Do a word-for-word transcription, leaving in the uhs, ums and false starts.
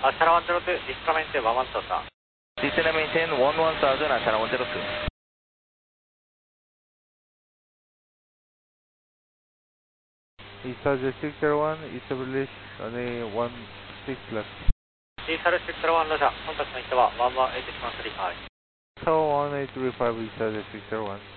Ashara one zero two, Istra maintain one one thousand. Istra maintain one one thousand, Ashara one zero two. Isa six zero one, Isa release, runway one six left. Isa six zero one, Roger. Contact pointはone one eight one three five. Tower one eight three five, Isa six zero one.